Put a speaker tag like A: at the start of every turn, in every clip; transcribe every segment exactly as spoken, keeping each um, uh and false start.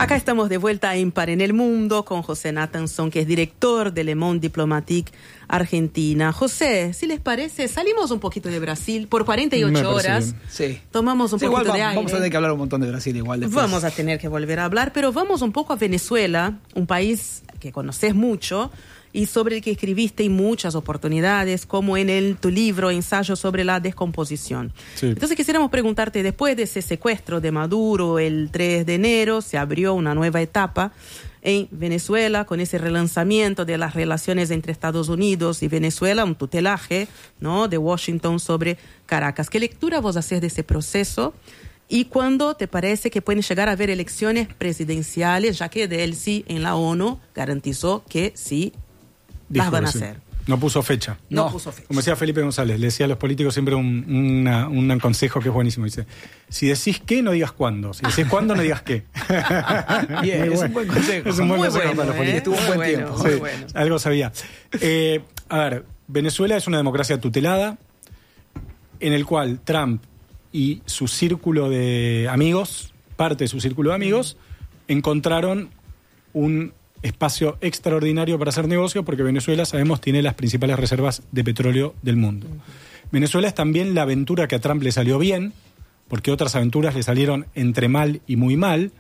A: Acá estamos de vuelta en Par en el Mundo con José Nathanson, que es director de Le Monde Diplomatique Argentina. José, si les parece, salimos un poquito de Brasil por cuarenta y ocho horas.
B: Sí.
A: Tomamos un
B: sí,
A: poquito
B: igual,
A: de
B: vamos,
A: aire.
B: Vamos a tener que hablar un montón de Brasil igual después.
A: Vamos a tener que volver a hablar, pero vamos un poco a Venezuela, un país que conoces mucho y sobre el que escribiste en muchas oportunidades, como en el, tu libro Ensayo sobre la descomposición.
C: Sí.
A: Entonces quisiéramos preguntarte, después de ese secuestro de Maduro el tres de enero, se abrió una nueva etapa en Venezuela con ese relanzamiento de las relaciones entre Estados Unidos y Venezuela, un tutelaje, ¿no?, de Washington sobre Caracas. ¿Qué lectura vos haces de ese proceso? ¿Y cuándo te parece que pueden llegar a haber elecciones presidenciales, ya que Delcy en la ONU garantizó que sí las
C: Dijo
A: van a
C: que sí.
A: hacer?
C: No puso fecha.
A: No,
B: No.
A: puso fecha.
C: Como decía Felipe González, le decía a los políticos siempre un, una, un consejo que es buenísimo. Dice, si decís qué, no digas cuándo. Si decís cuándo, no digas qué.
B: Bien,
C: Muy
B: es
C: bueno.
B: un buen consejo.
C: Es un buen
A: Muy
C: consejo
A: bueno,
C: para los
A: ¿eh?
C: políticos.
B: Estuvo un
A: Muy
B: buen
A: bueno,
B: tiempo.
A: muy
C: Sí,
A: bueno.
C: algo sabía. Eh, a ver, Venezuela es una democracia tutelada en el cual Trump y su círculo de amigos, parte de su círculo de amigos, encontraron un espacio extraordinario para hacer negocio porque Venezuela, sabemos, tiene las principales reservas de petróleo del mundo. Venezuela es también la aventura que a Trump le salió bien, porque otras aventuras le salieron entre mal y muy mal.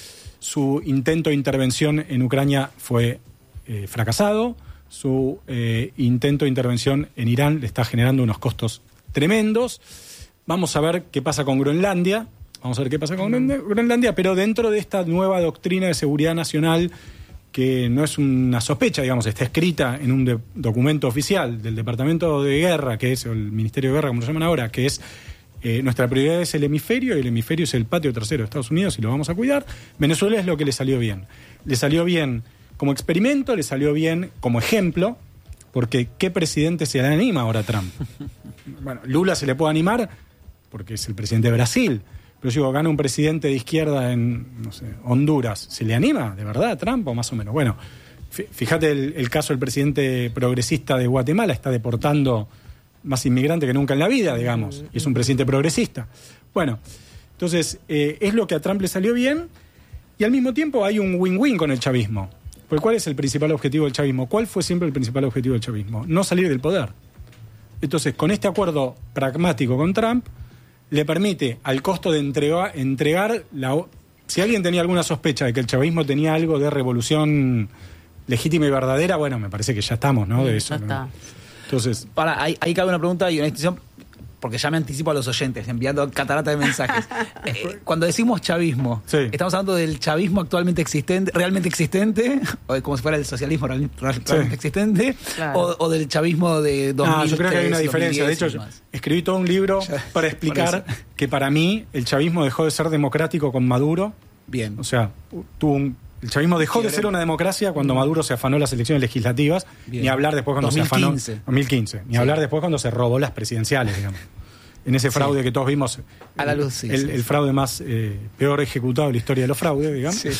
C: Su intento de intervención en Ucrania fue eh, fracasado. Su eh, intento de intervención en Irán le está generando unos costos tremendos. Vamos a ver qué pasa con Groenlandia. Vamos a ver qué pasa con mm. Groenlandia, pero dentro de esta nueva doctrina de seguridad nacional, que no es una sospecha, digamos, está escrita en un de- documento oficial del Departamento de Guerra, que es, o el Ministerio de Guerra, como lo llaman ahora, que es eh, nuestra prioridad es el hemisferio, y el hemisferio es el patio trasero de Estados Unidos, y lo vamos a cuidar. Venezuela es lo que le salió bien. Le salió bien como experimento, le salió bien como ejemplo, porque ¿qué presidente se le anima ahora a Trump? Bueno, Lula se le puede animar porque es el presidente de Brasil. Pero digo, gana un presidente de izquierda en, no sé, Honduras. ¿Se le anima de verdad a Trump o más o menos? Bueno, fíjate el, el caso del presidente progresista de Guatemala, está deportando más inmigrantes que nunca en la vida, digamos, y es un presidente progresista. Bueno, entonces, eh, es lo que a Trump le salió bien, y al mismo tiempo hay un win-win con el chavismo. Porque ¿cuál es el principal objetivo del chavismo? ¿Cuál fue siempre el principal objetivo del chavismo? No salir del poder. Entonces, con este acuerdo pragmático con Trump, le permite, al costo de entregar, entregar la, si alguien tenía alguna sospecha de que el chavismo tenía algo de revolución legítima y verdadera, bueno, me parece que ya estamos, ¿no? De eso,
A: Ya
C: ¿no?
A: está.
C: Entonces,
B: Para, ahí, ahí cabe una pregunta y una distinción, porque ya me anticipo a los oyentes, enviando catarata de mensajes. Eh, cuando decimos chavismo,
C: Sí.
B: ¿estamos hablando del chavismo actualmente existente, realmente existente, o de como si fuera el socialismo real- real- realmente existente,
A: Claro.
B: o, o del chavismo de dos mil tres,
C: no, yo creo que hay una diferencia. De hecho,
B: dos mil
C: yo
B: diez y demás?
C: escribí todo un libro
B: Ya,
C: para explicar
B: por eso.
C: que para mí el chavismo dejó de ser democrático con Maduro.
B: Bien.
C: O sea, tuvo un, el chavismo dejó
B: Sí,
C: de ser una democracia cuando Maduro se afanó las elecciones legislativas,
B: Bien.
C: ni hablar después cuando
B: dos mil quince.
C: se afanó... dos mil quince. Ni
B: Sí.
C: hablar después cuando se robó las presidenciales, digamos. En ese fraude
B: Sí.
C: que todos vimos,
B: A la luz, sí,
C: el,
B: sí,
C: el
B: sí.
C: fraude más eh, peor ejecutado de la historia de los fraudes, digamos.
B: Sí.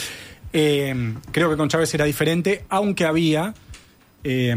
C: Eh, creo que con Chávez era diferente, aunque había eh,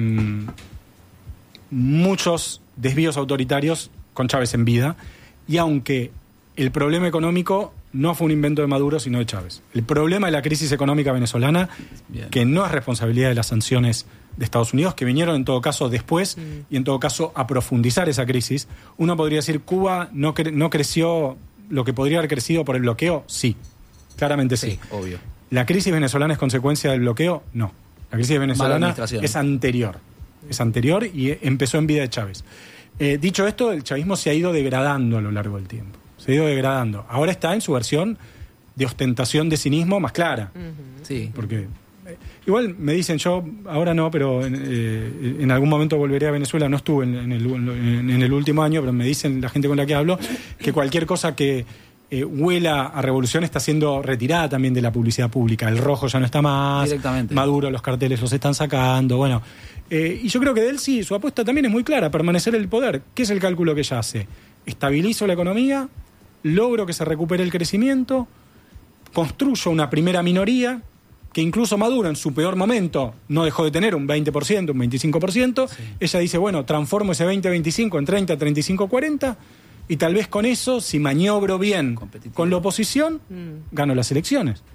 C: muchos desvíos autoritarios con Chávez en vida, y aunque el problema económico no fue un invento de Maduro, sino de Chávez. El problema de la crisis económica venezolana,
B: Bien.
C: que no es responsabilidad de las sanciones de Estados Unidos, que vinieron en todo caso después, y en todo caso a profundizar esa crisis. Uno podría decir, ¿Cuba no, cre- no creció lo que podría haber crecido por el bloqueo? Sí, claramente sí.
B: Sí, obvio.
C: ¿La crisis venezolana es consecuencia del bloqueo? No. La crisis venezolana
B: administración.
C: es anterior. Es anterior y eh, empezó en vida de Chávez. Eh, dicho esto, el chavismo se ha ido degradando a lo largo del tiempo. Se ha ido degradando. Ahora está en su versión de ostentación de cinismo más clara.
B: Sí.
C: Porque eh, igual me dicen, yo ahora no, pero en, eh, en algún momento volveré a Venezuela. No estuve en, en, el, en, en el último año, pero me dicen la gente con la que hablo que cualquier cosa que eh, huela a revolución está siendo retirada también de la publicidad pública. El rojo ya no está más.
B: Directamente.
C: Maduro, los carteles los están sacando. Bueno, eh, y yo creo que de él sí, su apuesta también es muy clara: permanecer en el poder. ¿Qué es el cálculo que ella hace? Estabilizo la economía, logro que se recupere el crecimiento, construyo una primera minoría que incluso Maduro en su peor momento no dejó de tener un veinte por ciento, un veinticinco por ciento. Sí. Ella dice, bueno, transformo ese veinte veinticinco en treinta, treinta y cinco, cuarenta, y tal vez con eso, si maniobro bien con la oposición, mm. gano las elecciones.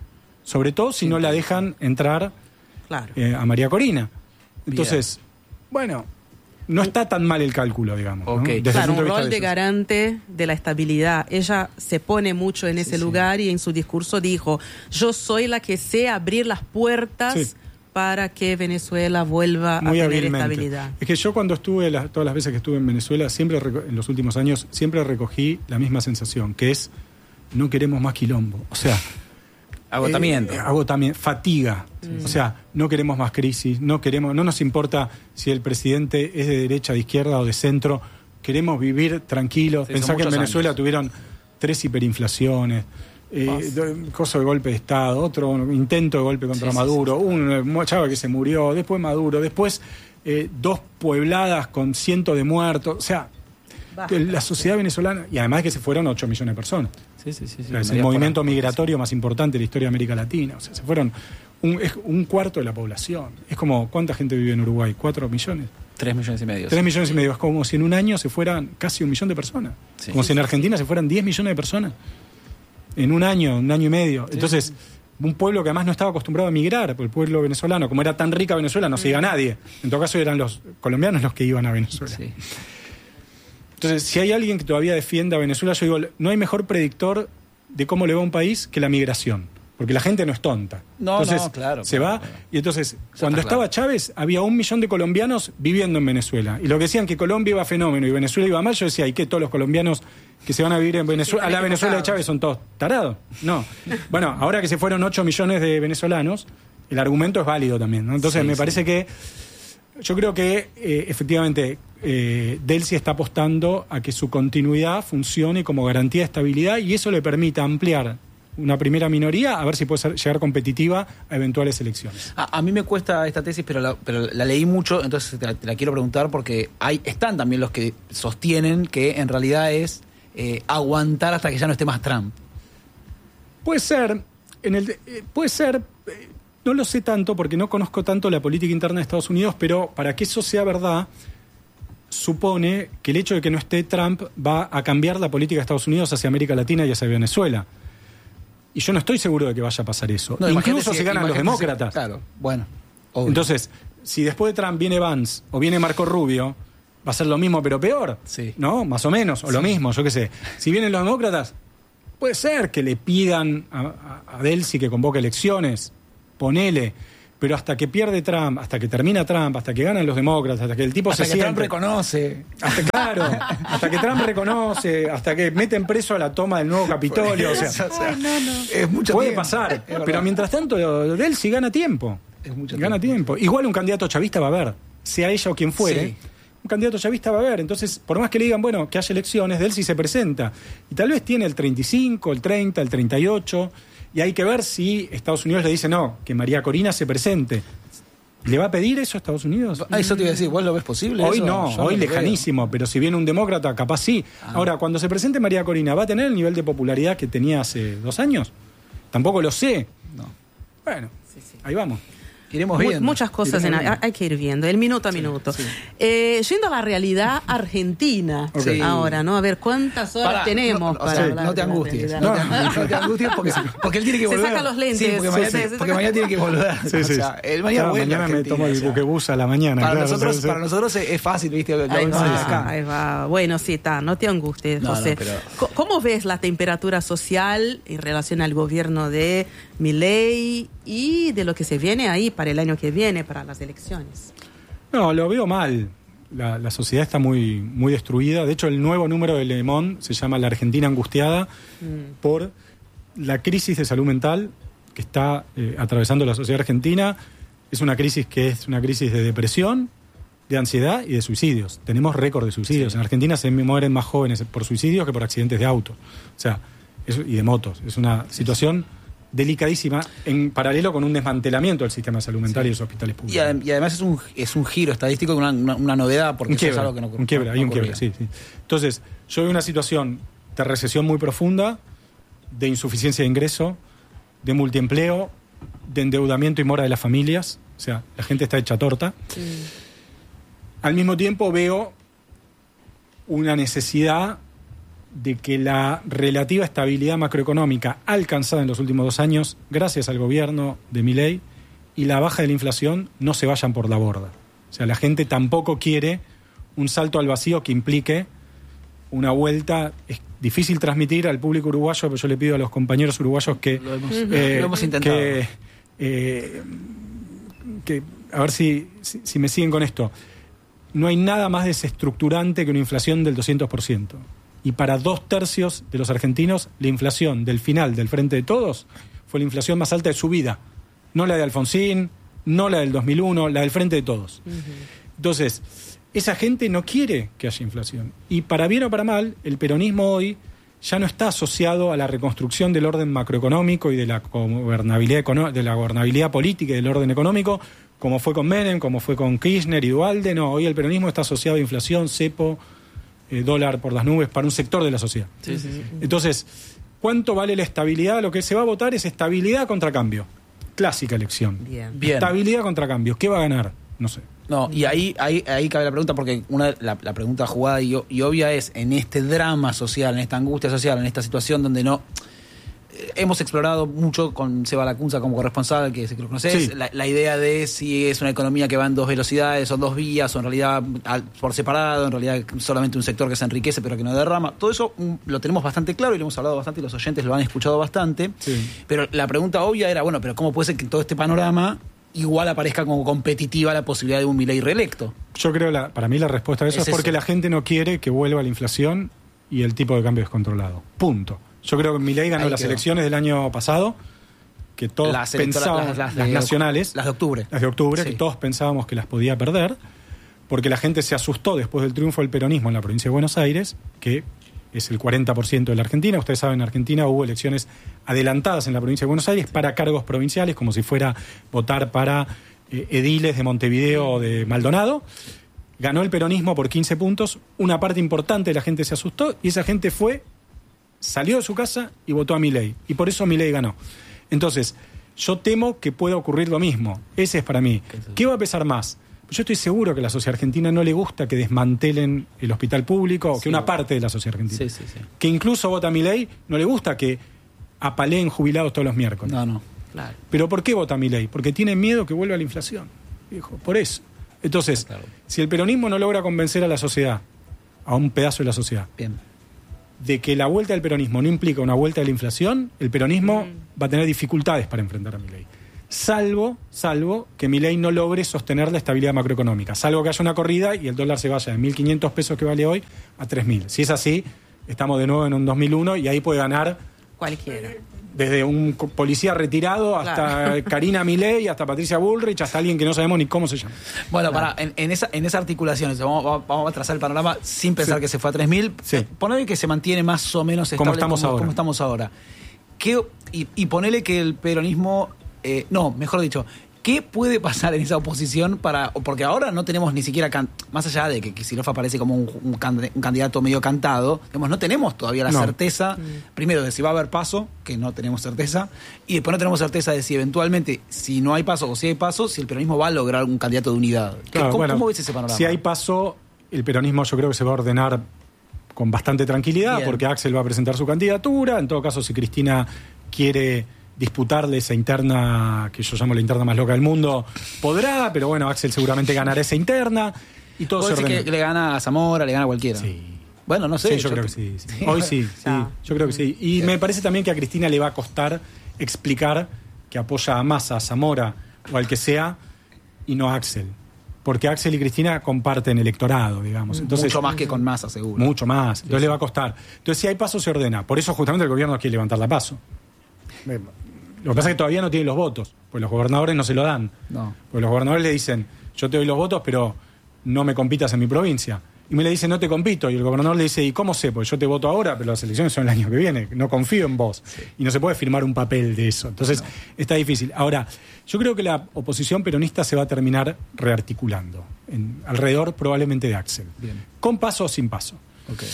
C: Sobre todo si
B: Sí,
C: no la dejan entrar
A: Claro.
C: eh, a María Corina. Entonces, bueno, no está tan mal el cálculo, digamos. ¿no?
B: Ok.
C: Desde
A: Claro,
C: el punto
A: un
C: de vista
A: rol de
C: eso.
A: garante de la estabilidad. Ella se pone mucho en ese
B: sí.
A: lugar y en su discurso dijo, yo soy la que sé abrir las puertas
C: Sí.
A: para que Venezuela vuelva
C: Muy
A: a tener
C: hábilmente.
A: estabilidad.
C: Es que yo cuando estuve, las- todas las veces que estuve en Venezuela, siempre reco- en los últimos años, siempre recogí la misma sensación, que es, no queremos más quilombo. O sea,
B: Agotamiento.
C: Eh, agotamiento, fatiga. O sea, no queremos más crisis, no queremos, no nos importa si el presidente es de derecha, de izquierda o de centro, queremos vivir tranquilos.
B: Sí,
C: Pensá
B: son
C: que en
B: muchos
C: Venezuela
B: años.
C: tuvieron tres hiperinflaciones, eh, do- coso de golpe de Estado, otro intento de golpe contra
B: Sí, sí,
C: Maduro,
B: sí, sí.
C: un eh, chavo que se murió, después Maduro, después eh, dos puebladas con cientos de muertos. O sea,
A: Basta.
C: la sociedad venezolana, y además que se fueron ocho millones de personas.
B: Sí, sí, sí, sí.
C: O sea, es el
B: María
C: movimiento
B: Juana.
C: migratorio más importante de la historia de América Latina. O sea, se fueron un, es un cuarto de la población. Es como, ¿cuánta gente vive en Uruguay? ¿Cuatro millones?
B: Tres millones y medio.
C: Tres millones y medio. Es como si en un año se fueran casi un millón de personas.
B: Sí.
C: Como si en Argentina se fueran diez millones de personas. En un año, un año y medio. Entonces, un pueblo que además no estaba acostumbrado a migrar, porque el pueblo venezolano, como era tan rica Venezuela, no se iba nadie. En todo caso eran los colombianos los que iban a Venezuela.
B: Sí.
C: Entonces, si hay alguien que todavía defienda a Venezuela, yo digo, no hay mejor predictor de cómo le va a un país que la migración. Porque la gente no es tonta.
B: No,
C: entonces,
B: no, claro,
C: se
B: claro,
C: va.
B: claro.
C: Y entonces,
B: está
C: cuando estaba
B: claro.
C: Chávez, había un millón de colombianos viviendo en Venezuela. Y lo que decían que Colombia iba fenómeno y Venezuela iba mal, yo decía, ¿y qué? Todos los colombianos que se van a vivir en Venezuela, a la Venezuela de Chávez son todos tarados. No. Bueno, ahora que se fueron ocho millones de venezolanos, el argumento es válido también, ¿no? Entonces,
B: Sí,
C: me
B: sí.
C: parece que yo creo que eh, efectivamente eh, Delcy está apostando a que su continuidad funcione como garantía de estabilidad y eso le permita ampliar una primera minoría a ver si puede ser, llegar competitiva a eventuales elecciones.
B: A, a mí me cuesta esta tesis, pero la, pero la leí mucho, entonces te la, te la quiero preguntar porque hay están también los que sostienen que en realidad es eh, aguantar hasta que ya no esté más Trump.
C: Puede ser, en el, eh, puede ser, eh, no lo sé tanto porque no conozco tanto la política interna de Estados Unidos, pero para que eso sea verdad, supone que el hecho de que no esté Trump va a cambiar la política de Estados Unidos hacia América Latina y hacia Venezuela. Y yo no estoy seguro de que vaya a pasar eso.
B: No,
C: Incluso
B: imagínate
C: si ganan los
B: imagínate si-
C: demócratas.
B: Claro, bueno. obvio.
C: Entonces, si después de Trump viene Vance o viene Marco Rubio, va a ser lo mismo pero peor.
B: Sí.
C: ¿No? Más o menos, o lo mismo, yo qué sé. Si vienen los demócratas, puede ser que le pidan a, a, a Delcy que convoque elecciones, ponele. Pero hasta que pierde Trump, hasta que termina Trump, hasta que ganan los demócratas, hasta que el tipo
B: hasta
C: se
B: que
C: siente...
B: Trump reconoce.
C: Hasta, claro, hasta que Trump reconoce, hasta que meten preso a la toma del nuevo Capitolio. O sea,
B: O sea, es mucho
C: puede
B: tiempo.
C: pasar.
B: Es verdad.
C: Pero mientras tanto, Delcy gana tiempo.
B: Es mucho
C: Gana tiempo. Igual un candidato chavista va a haber, sea ella o quien fuere.
B: Sí.
C: Un candidato chavista va a haber. Entonces, por más que le digan, bueno, que haya elecciones, Delcy se presenta. Y tal vez tiene el treinta y cinco, el treinta, el treinta y ocho. Y hay que ver si Estados Unidos le dice, no, que María Corina se presente. ¿Le va a pedir eso a Estados Unidos?
B: Ah, eso te iba a decir, ¿vos lo ves posible?
C: Hoy
B: eso?
C: no,
B: Yo
C: hoy
B: lo veo.
C: lejanísimo, pero si viene un demócrata, capaz sí.
B: Ah.
C: Ahora, cuando se presente María Corina, ¿va a tener el nivel de popularidad que tenía hace dos años? Tampoco lo sé.
B: No.
C: Bueno, ahí vamos.
B: Iremos
A: Mu-
B: viendo.
A: Muchas cosas en,
C: Iremos
A: hay, hay que ir viendo, el minuto a minuto. Eh, yendo a la realidad argentina
C: Ok.
B: Sí.
A: ahora, ¿no? A ver cuántas horas
B: Pará,
A: tenemos
B: no, o
A: para
B: sea,
A: hablar
B: no te
A: de la
B: angusties.
A: realidad.
B: No, te, no te angusties porque, porque él tiene que
A: Se
B: volver.
A: saca los lentes.
B: Sí, porque,
A: Sí,
B: mañana,
A: sí,
B: tiene-
A: se
B: porque
A: saca-
B: mañana tiene que volver.
C: Sí,
B: o
C: sí.
B: sea, él mañana
C: Claro,
B: vuelve a
C: mañana me
B: Argentina,
C: tomo el
B: o sea.
C: buquebús a la mañana.
B: Para,
C: claro,
B: nosotros,
C: sí, sí.
B: para nosotros es, es fácil, ¿viste? Lo
A: Ahí
B: vemos
A: va,
B: desde acá.
A: ahí va. Bueno, sí, está, no te angusties,
B: No, no,
A: José.
B: pero-
A: Co- ¿Cómo ves la temperatura social en relación al gobierno de Milei y de lo que se viene ahí para el año que viene, para las elecciones?
C: No, lo veo mal. La, la sociedad está muy, muy destruida. De hecho, el nuevo número de Le Monde se llama La Argentina Angustiada por la crisis de salud mental que está eh, atravesando la sociedad argentina. Es una crisis que es una crisis de depresión, de ansiedad y de suicidios. Tenemos récord de suicidios.
B: Sí.
C: En Argentina se mueren más jóvenes por suicidios que por accidentes de auto. O sea, es- y de motos. Es una situación delicadísima en paralelo con un desmantelamiento del sistema de salud mental y de los hospitales públicos.
B: Y, adem- y además es un, es un giro estadístico, una, una, una novedad, porque
C: Un
B: eso es
C: quiebre,
B: algo que no
C: un quiebre,
B: no
C: hay un
B: ocurría.
C: quiebre, sí, sí. Entonces, yo veo una situación de recesión muy profunda, de insuficiencia de ingreso, de multiempleo, de endeudamiento y mora de las familias, o sea, la gente está hecha torta. Al mismo tiempo veo una necesidad de que la relativa estabilidad macroeconómica alcanzada en los últimos dos años, gracias al gobierno de Milei, y la baja de la inflación no se vayan por la borda. O sea, la gente tampoco quiere un salto al vacío que implique una vuelta. Es difícil transmitir al público uruguayo, pero yo le pido a los compañeros uruguayos que...
B: Lo hemos,
C: eh,
B: lo hemos intentado.
C: Que, eh, que, a ver si, si, si me siguen con esto. No hay nada más desestructurante que una inflación del doscientos por ciento. Y para dos tercios de los argentinos, la inflación del final del Frente de Todos fue la inflación más alta de su vida. No la de Alfonsín, no la del dos mil uno, la del Frente de Todos. Uh-huh. Entonces, esa gente no quiere que haya inflación. Y para bien o para mal, el peronismo hoy ya no está asociado a la reconstrucción del orden macroeconómico y de la gobernabilidad, econo- de la gobernabilidad política y del orden económico, como fue con Menem, como fue con Kirchner y Duhalde. No, hoy el peronismo está asociado a inflación, cepo, eh, dólar por las nubes para un sector de la sociedad.
B: Sí, sí, sí.
C: Entonces, ¿cuánto vale la estabilidad? Lo que se va a votar es estabilidad contra cambio. Clásica elección.
A: Bien.
B: Bien.
C: Estabilidad contra cambio. ¿Qué va a ganar? No sé.
B: No, y ahí, ahí, ahí cabe la pregunta, porque una la, la pregunta jugada y, y obvia es, en este drama social, en esta angustia social, en esta situación donde no... Eh, hemos explorado mucho con Seba Lacunza como corresponsal, que sé que lo conoces,
C: sí.
B: la, la idea de si es una economía que va en dos velocidades, o dos vías, o en realidad al, por separado, en realidad solamente un sector que se enriquece pero que no derrama. Todo eso um, lo tenemos bastante claro y lo hemos hablado bastante y los oyentes lo han escuchado bastante.
C: Sí.
B: Pero la pregunta obvia era, bueno, pero ¿cómo puede ser que en todo este panorama igual aparezca como competitiva la posibilidad de un Milei reelecto?
C: Yo creo, la, para mí la respuesta a eso
B: Es
C: es, porque
B: eso.
C: la gente no quiere que vuelva la inflación y el tipo de cambio descontrolado. Punto. Yo creo que Milei ganó
B: Ahí
C: las
B: quedó.
C: elecciones del año pasado, que todos
B: Las electora-
C: pensábamos,
B: las-
C: las,
B: las de-
C: nacionales,
B: las de octubre.
C: las de octubre,
B: Sí.
C: que todos pensábamos que las podía perder, porque la gente se asustó después del triunfo del peronismo en la provincia de Buenos Aires, que es el cuarenta por ciento de la Argentina. Ustedes saben, en Argentina hubo elecciones adelantadas en la provincia de Buenos Aires para cargos provinciales, como si fuera votar para eh, ediles de Montevideo o de Maldonado. Ganó el peronismo por quince puntos, una parte importante de la gente se asustó y esa gente fue, salió de su casa y votó a Milei. Y por eso Milei ganó. Entonces, yo temo que pueda ocurrir lo mismo. Ese es para mí. ¿Qué va a pesar más? Yo estoy seguro que a la sociedad argentina no le gusta que desmantelen el hospital público, o que
B: Sí.
C: una parte de la sociedad argentina.
B: Sí, sí, sí.
C: Que incluso vota a Milei, no le gusta que apaleen jubilados todos los miércoles.
B: No, no.
A: Claro.
C: ¿Pero por qué vota Milei? Porque tiene miedo que vuelva la inflación. Viejo, por eso. Entonces,
B: Claro.
C: si el peronismo no logra convencer a la sociedad, a un pedazo de la sociedad,
B: Bien.
C: de que la vuelta del peronismo no implica una vuelta de la inflación, el peronismo va a tener dificultades para enfrentar a Milei. Salvo, salvo que Milei no logre sostener la estabilidad macroeconómica. Salvo que haya una corrida y el dólar se vaya de mil quinientos pesos que vale hoy a tres mil. Si es así, estamos de nuevo en un dos mil uno y ahí puede ganar
A: Cualquiera.
C: desde un co- policía retirado hasta
A: Claro.
C: Karina Milei, hasta Patricia Bullrich, hasta alguien que no sabemos ni cómo se llama.
B: Bueno, para en, en esa en esa articulación, vamos, vamos a trazar el panorama sin pensar
C: Sí.
B: que se fue a tres mil.
C: Sí.
B: Eh, ponele que se mantiene más o menos estable
C: Como estamos ahora.
B: como estamos ahora. ¿Qué, y, y ponele que el peronismo... Eh, no, mejor dicho, ¿qué puede pasar en esa oposición para...? Porque ahora no tenemos ni siquiera... Can, más allá de que Kicillof aparece como un, un, can, un candidato medio cantado, digamos, no tenemos todavía la
C: No.
B: certeza, primero, de si va a haber paso, que no tenemos certeza, y después no tenemos certeza de si eventualmente, si no hay paso o si hay paso, si el peronismo va a lograr un candidato de unidad. ¿Qué-
C: Claro,
B: ¿Cómo,
C: bueno,
B: cómo ves ese panorama?
C: Si hay paso, el peronismo yo creo que se va a ordenar con bastante tranquilidad,
B: Bien.
C: porque Axel va a presentar su candidatura. En todo caso, si Cristina quiere disputarle esa interna, que yo llamo la interna más loca del mundo, podrá, pero bueno, Axel seguramente ganará esa interna y todo
B: ¿Vos
C: se
B: decís
C: ordena.
B: que le gana a Zamora, le gana a cualquiera?
C: Sí.
B: Bueno, no sé.
C: Sí, yo, creo que sí, sí. Hoy sí, sí,
A: Ah.
C: yo creo que sí. Y me parece también que a Cristina le va a costar explicar que apoya a Massa, a Zamora o al que sea y no a Axel. Porque Axel y Cristina comparten electorado, digamos. Entonces,
B: Mucho más que con Massa, seguro.
C: Mucho más. Entonces le va a costar. Entonces, si hay paso, se ordena. Por eso, justamente, el gobierno quiere levantar la paso. Lo que pasa es que todavía no tiene los votos, pues los gobernadores no se lo dan.
B: No.
C: Pues los gobernadores le dicen, yo te doy los votos, pero no me compitas en mi provincia. Y me le dice, no te compito. Y el gobernador le dice, ¿y cómo sé? Pues yo te voto ahora, pero las elecciones son el año que viene. No confío en vos. Sí. Y no se puede firmar un papel de eso. Entonces, no. está difícil. Ahora, yo creo que la oposición peronista se va a terminar rearticulando. En, alrededor, probablemente, de Axel.
B: Bien.
C: Con paso o sin paso.
B: Okay.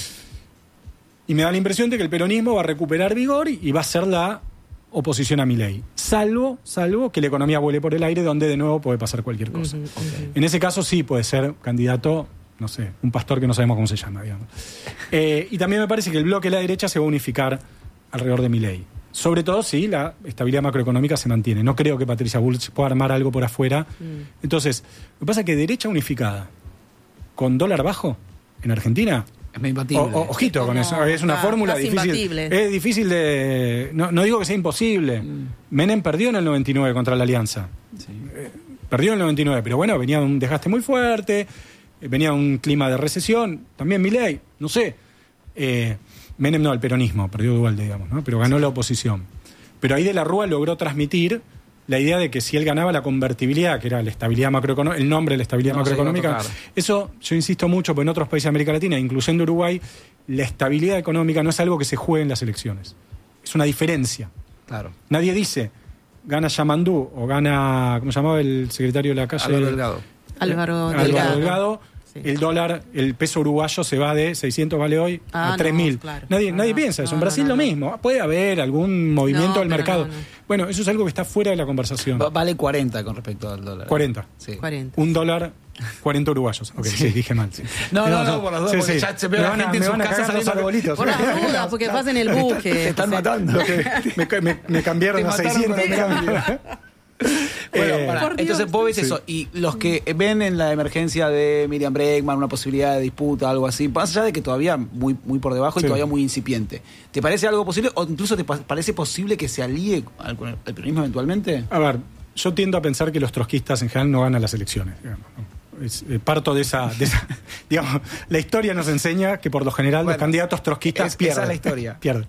C: Y me da la impresión de que el peronismo va a recuperar vigor y va a ser la oposición a Milei. Salvo, salvo que la economía vuele por el aire, donde de nuevo puede pasar cualquier cosa.
A: Uh-huh, okay.
C: En ese caso, sí puede ser candidato no sé, un pastor que no sabemos cómo se llama, digamos. Eh, y también me parece que el bloque de la derecha se va a unificar alrededor de Milei. Sobre todo si la estabilidad macroeconómica se mantiene. No creo que Patricia Bullrich pueda armar algo por afuera. Mm. Entonces, lo que pasa es que derecha unificada con dólar bajo en Argentina...
B: Es muy imbatible.
C: O, o, ojito como, con eso. Es una ah, fórmula difícil. Imbatible. Es difícil de... No, no digo que sea imposible. Mm. Menem perdió en el noventa y nueve contra la Alianza. Sí. Eh, perdió en el noventa y nueve, pero bueno, venía un desgaste muy fuerte, eh, venía un clima de recesión. También Milei, no sé... Eh, Menem no, el peronismo, perdió Duhalde, digamos, ¿no? Pero ganó la oposición. Pero ahí de la Rúa logró transmitir la idea de que si él ganaba la convertibilidad, que era la estabilidad macroeconómica, el nombre de la estabilidad no, macroeconómica, eso yo insisto mucho, porque en otros países de América Latina, incluyendo Uruguay, la estabilidad económica no es algo que se juegue en las elecciones. Es una diferencia.
B: Claro.
C: Nadie dice, gana Yamandú o gana, ¿cómo se llamaba el secretario de la calle?
B: Álvaro Delgado.
A: Álvaro
C: Delgado.
A: Delgado.
C: Delgado. El dólar, el peso uruguayo se va de seiscientos vale hoy ah, a tres mil. No, claro. Nadie, no, nadie no, piensa eso. No, en Brasil no, no, lo mismo. Puede haber algún movimiento del mercado. Bueno, eso es algo que está fuera de la conversación.
B: Vale cuarenta con respecto al dólar.
C: cuarenta.
B: Sí.
A: cuarenta.
C: Un dólar, cuarenta uruguayos. Ok, sí, sí dije mal. Sí.
B: No, no, no, por las dos,
C: sí,
B: porque
C: sí.
B: ya se ve la gente en sus casas saliendo arbolitos.
A: Por las dudas, porque vas en el buque.
B: Te están matando.
C: me, me, me cambiaron a seiscientos.
B: Bueno, eh, para, entonces vos ves sí. eso, y los que ven en la emergencia de Miriam Bregman una posibilidad de disputa, algo así, más allá de que todavía muy, muy por debajo sí. y todavía muy incipiente, ¿te parece algo posible o incluso te pa- parece posible que se alíe con el, el peronismo eventualmente?
C: A ver, yo tiendo a pensar que los trotskistas en general no ganan las elecciones, digamos, ¿no? Es, eh, parto de esa, de esa digamos, la historia nos enseña que por lo general bueno, los candidatos trotskistas
B: es,
C: pierden.
B: Esa es la historia.
C: Pierden.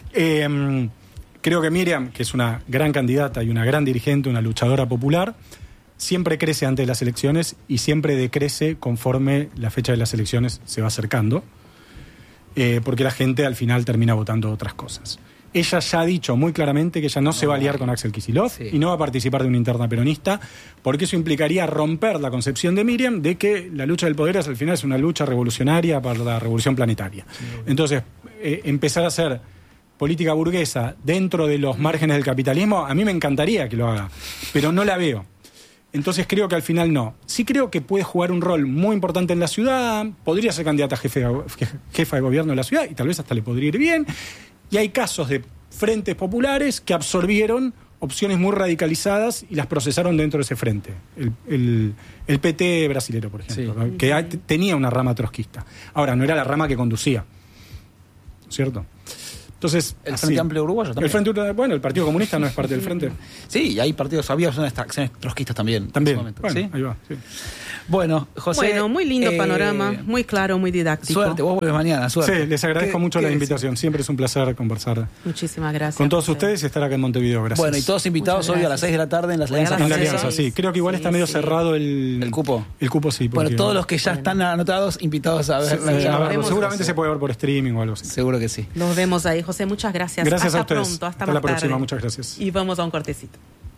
C: Eh, Creo que Miriam, que es una gran candidata y una gran dirigente, una luchadora popular, siempre crece antes de las elecciones y siempre decrece conforme la fecha de las elecciones se va acercando, eh, porque la gente al final termina votando otras cosas. Ella ya ha dicho muy claramente que ella no, no se va a aliar con Axel Kicillof sí. y no va a participar de una interna peronista, porque eso implicaría romper la concepción de Miriam de que la lucha del poder es, al final es una lucha revolucionaria para la revolución planetaria. Sí, Entonces, eh, empezar a hacer política burguesa dentro de los márgenes del capitalismo, a mí me encantaría que lo haga, pero no la veo. Entonces creo que al final no. Sí creo que puede jugar un rol muy importante en la ciudad, podría ser candidata a jefe, jefa de gobierno de la ciudad y tal vez hasta le podría ir bien. Y hay casos de frentes populares que absorbieron opciones muy radicalizadas y las procesaron dentro de ese frente. El, el, el P T brasilero, por ejemplo, sí. ¿no? que hay, tenía una rama trotskista. Ahora, no era la rama que conducía, ¿cierto? Entonces,
B: el Frente sí. Amplio Uruguayo también.
C: El Frente, bueno, el Partido Comunista no es parte del Frente.
B: Sí, y hay partidos, había unas acciones trotskistas también.
C: También,
B: en ese
C: bueno,
B: ¿sí?
C: ahí va, sí.
B: Bueno, José...
A: Bueno, muy lindo eh, panorama, muy claro, muy didáctico.
B: Suerte, vos vuelves mañana, suerte.
C: Sí, les agradezco
B: ¿Qué,
C: mucho
B: qué
C: la
B: decir?
C: invitación, siempre es un placer conversar.
A: Muchísimas gracias.
C: Con todos
A: José.
C: ustedes y estar acá en Montevideo, gracias.
B: Bueno, y todos invitados hoy a las seis de la tarde en las alianzas.
C: En la alianza, sí. Creo que igual
A: sí,
C: está medio
A: sí.
C: cerrado el...
B: El cupo.
C: El cupo, sí.
B: Bueno, todos los que ya
A: bueno.
B: están anotados, invitados a ver.
C: Sí,
B: la
C: sí, a verlo.
A: vemos,
C: Seguramente
A: José.
C: se puede ver por streaming o algo así.
B: Seguro que sí.
A: Nos vemos ahí, José. Muchas gracias.
C: Gracias
A: hasta
C: a ustedes.
A: Pronto, hasta,
C: hasta
A: más
C: la próxima,
A: tarde.
C: muchas gracias.
A: Y vamos a un cortecito.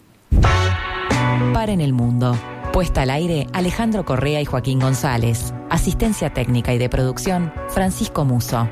D: Para en el mundo. Puesta al aire, Alejandro Correa y Joaquín González. Asistencia técnica y de producción, Francisco Muso.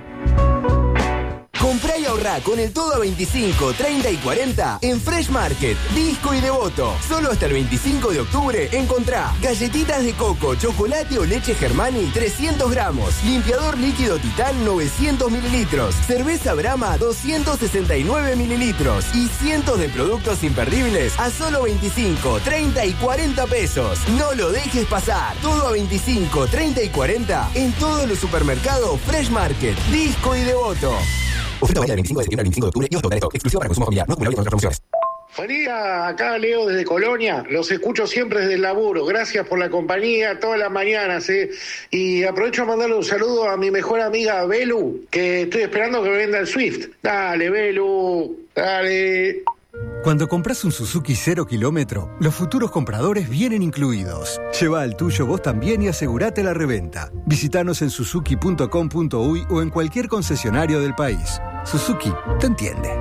E: Comprá y ahorrá con el todo a veinticinco, treinta y cuarenta en Fresh Market, Disco y Devoto. Solo hasta el veinticinco de octubre encontrá galletitas de coco, chocolate o leche Germani trescientos gramos, limpiador líquido Titán novecientos mililitros, cerveza Brahma doscientos sesenta y nueve mililitros y cientos de productos imperdibles a solo veinticinco, treinta y cuarenta pesos. No lo dejes pasar. Todo a veinticinco, treinta y cuarenta en todos los supermercados Fresh Market, Disco y Devoto. Oferta válida del veinticinco de septiembre al veinticinco de octubre y hasta stock. Exclusiva para consumo familiar. No acumulable con otras promociones.
F: Buen día, acá Leo desde Colonia. Los escucho siempre desde el laburo. Gracias por la compañía todas las mañanas. ¿eh? Y aprovecho a mandarle un saludo a mi mejor amiga Belu, que estoy esperando que me venda el Swift. Dale, Belu. Dale.
G: Cuando compras un Suzuki cero kilómetro, los futuros compradores vienen incluidos. Lleva al tuyo vos también y asegurate la reventa. Visítanos en suzuki punto com punto uy o en cualquier concesionario del país. Suzuki te entiende.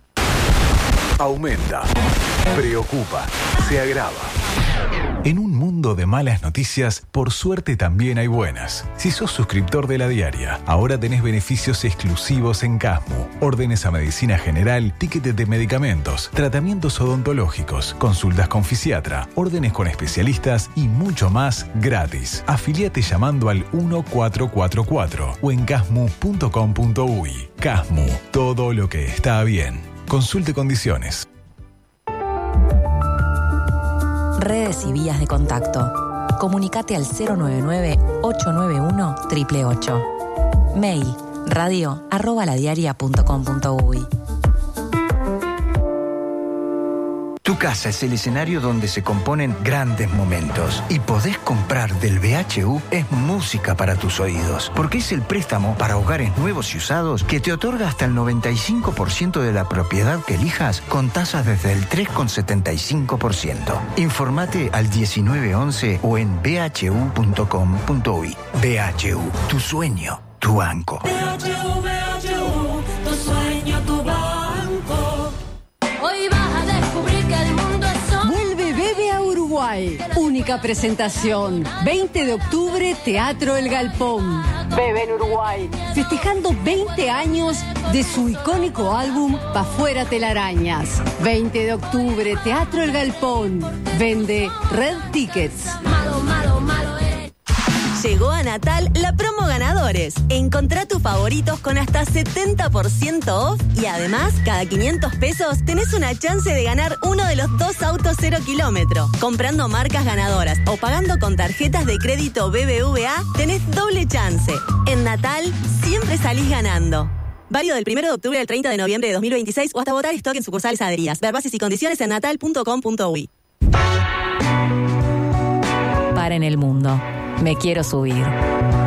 H: Aumenta, preocupa, se agrava. En un mundo mundo de malas noticias, por suerte también hay buenas. Si sos suscriptor de La Diaria, ahora tenés beneficios exclusivos en Casmu. Órdenes a medicina general, tickets de medicamentos, tratamientos odontológicos, consultas con fisiatra, órdenes con especialistas y mucho más gratis. Afiliate llamando al uno cuatro cuatro cuatro o en casmu punto com punto uy. Casmu, todo lo que está bien. Consulte condiciones.
D: Redes y vías de contacto. Comunicate al cero nueve nueve, ocho nueve uno, ocho ocho ocho. Mail radio arroba ladiaria punto com punto uy.
I: Tu casa es el escenario donde se componen grandes momentos. Y podés comprar del B H U es música para tus oídos. Porque es el préstamo para hogares nuevos y usados que te otorga hasta el noventa y cinco por ciento de la propiedad que elijas con tasas desde el tres coma setenta y cinco por ciento. Informate al diecinueve once o en b h u punto com punto uy. B H U, tu sueño, tu banco.
J: B H U, B H U, tu sueño, tu banco. Hoy vas a descubrir que el mundo es solo...
K: Vuelve Bebe a Uruguay. Única presentación. veinte de octubre, Teatro El Galpón. Bebe en Uruguay. Festejando veinte años de su icónico álbum Pa' Fuera Telarañas. veinte de octubre, Teatro El Galpón. Vende Red Tickets.
J: Malo, malo, malo eres.
L: Llegó a Natal la promo ganadores. Encontrá tus favoritos con hasta setenta por ciento off y además, cada quinientos pesos tenés una chance de ganar uno de los dos autos cero kilómetro. Comprando marcas ganadoras o pagando con tarjetas de crédito B B V A, tenés doble chance. En Natal, siempre salís ganando. Válido del primero de octubre al treinta de noviembre de dos mil veintiséis o hasta votar stock en sucursales adheridas. Ver bases y condiciones en natal punto com punto uy.
D: Para en el mundo. Me quiero subir.